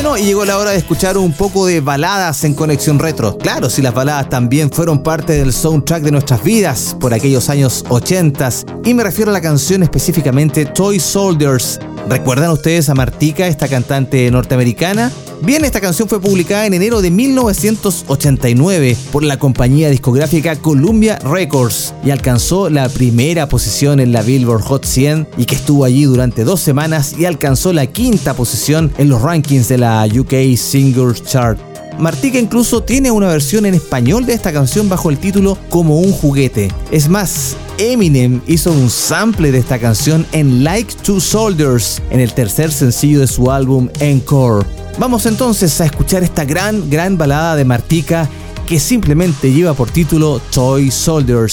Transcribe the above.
Bueno, y llegó la hora de escuchar un poco de baladas en Conexión Retro. Claro, si las baladas también fueron parte del soundtrack de nuestras vidas por aquellos años 80, y me refiero a la canción específicamente Toy Soldiers. ¿Recuerdan ustedes a Martika, esta cantante norteamericana? Bien, esta canción fue publicada en enero de 1989 por la compañía discográfica Columbia Records y alcanzó la primera posición en la Billboard Hot 100, y que estuvo allí durante 2 semanas y alcanzó la 5ª posición en los rankings de la UK Singles Chart. Martika incluso tiene una versión en español de esta canción bajo el título Como un juguete. Es más, Eminem hizo un sample de esta canción en Like Two Soldiers, en el tercer sencillo de su álbum Encore. Vamos entonces a escuchar esta gran balada de Martika, que simplemente lleva por título Toy Soldiers.